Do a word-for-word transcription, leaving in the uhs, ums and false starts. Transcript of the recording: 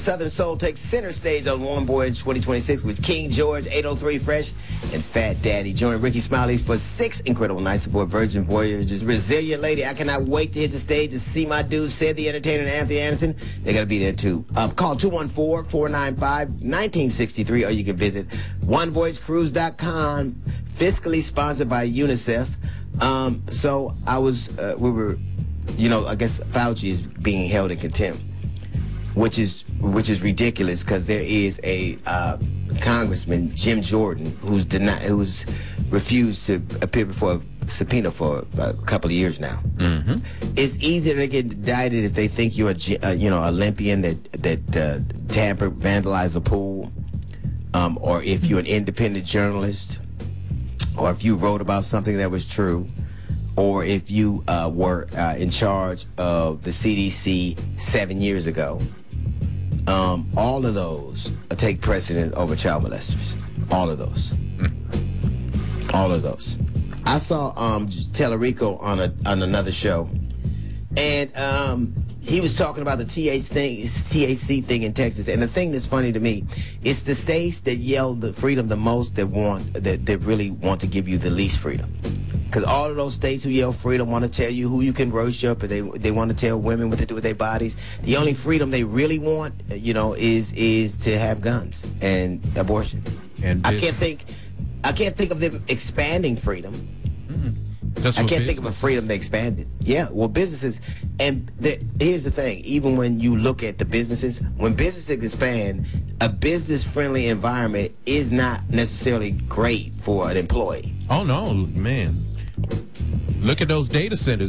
Southern Soul takes center stage on Warm Voyage twenty twenty-six with King George, eight oh three Fresh, and Fat Daddy. Join Ricky Smiley for six incredible nights aboard Virgin Voyage's Resilient Lady. I cannot wait to hit the stage to see my dude, Sid the Entertainer, and Anthony Anderson. They're going to be there too. Um, call two one four, four nine five, one nine six three, or you can visit one voyage cruise dot com. Fiscally sponsored by UNICEF. Um, so I was, uh, we were, you know, I guess Fauci is being held in contempt. Which is which is ridiculous because there is a uh, Congressman, Jim Jordan, who's denied, who's refused to appear before a subpoena for a couple of years now. Mm-hmm. It's easier to get indicted if they think you're a uh, you know Olympian that that uh, tampered, vandalized a pool, um, or if you're an independent journalist, or if you wrote about something that was true, or if you uh, were uh, in charge of the C D C seven years ago. Um, all of those take precedent over child molesters. All of those. Mm. All of those. I saw um, Tellerico on a on another show, and um, he was talking about the T H C thing, T H C thing in Texas. And the thing that's funny to me, it's the states that yell the freedom the most that want that, that really want to give you the least freedom. Because all of those states who yell freedom want to tell you who you can worship, and they they want to tell women what to do with their bodies. The only freedom they really want, you know, is is to have guns and abortion. And I can't think, I can't think of them expanding freedom. Mm-hmm. Just I for can't think of a freedom they expanded. Yeah, well, businesses, and the, here's the thing: even when you look at the businesses, when businesses expand, a business-friendly environment is not necessarily great for an employee. Oh no, man! Look at those data centers.